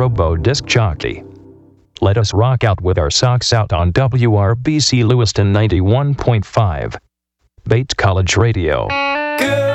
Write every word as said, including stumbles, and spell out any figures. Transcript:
Robo Disc Jockey. Let us rock out with our socks out on W R B C Lewiston ninety-one point five. Bates College Radio. Good.